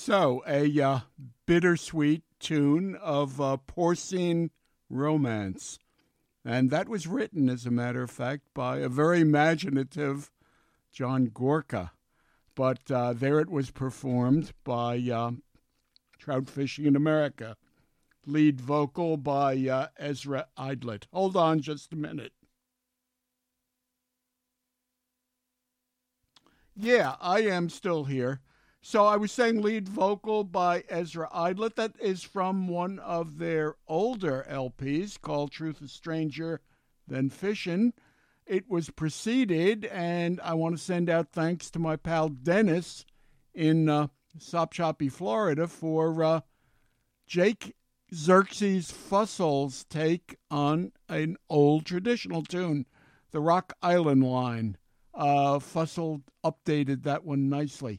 So, a bittersweet tune of Porcine Romance. And that was written, as a matter of fact, by a very imaginative John Gorka. But there it was performed by Trout Fishing in America. Lead vocal by Ezra Idlet. Hold on just a minute. Yeah, I am still here. So I was saying lead vocal by Ezra Idlet. That is from one of their older LPs called Truth is Stranger Than Fishin'. It was preceded, and I want to send out thanks to my pal Dennis in Sopchoppy, Florida, for Jake Xerxes Fussel's take on an old traditional tune, the Rock Island Line. Fussell updated that one nicely.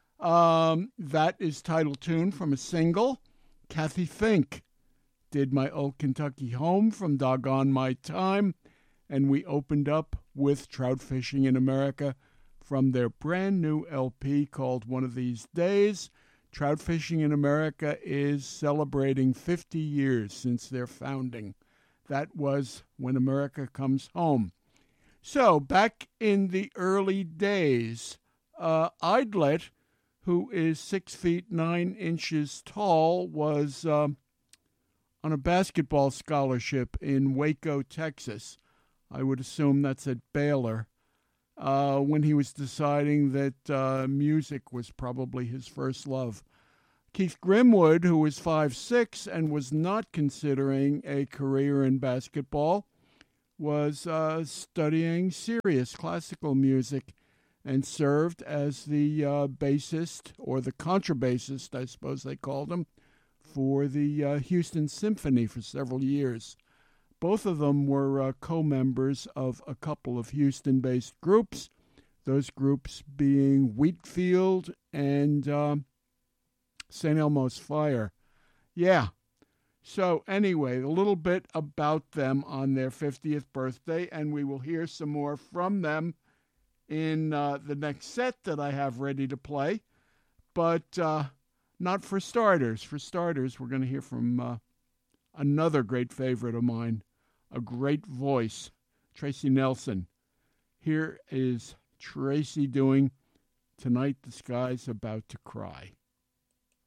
That is title tune from a single. Kathy Fink did My Old Kentucky Home from Doggone My Time, and we opened up with Trout Fishing in America from their brand new LP called One of These Days. Trout Fishing in America is celebrating 50 years since their founding. That was When America Comes Home. So, back in the early days, Idlet, who is 6 feet 9 inches tall, was on a basketball scholarship in Waco, Texas. I would assume that's at Baylor, when he was deciding that music was probably his first love. Keith Grimwood, who was 5'6" and was not considering a career in basketball, was studying serious classical music and served as the bassist, or the contrabassist, I suppose they called him, for the Houston Symphony for several years. Both of them were co-members of a couple of Houston-based groups, those groups being Wheatfield and St. Elmo's Fire. Yeah. So anyway, a little bit about them on their 50th birthday, and we will hear some more from them in the next set that I have ready to play. But not for starters. For starters, we're going to hear from another great favorite of mine, a great voice, Tracy Nelson. Here is Tracy doing Tonight the Sky's About to Cry.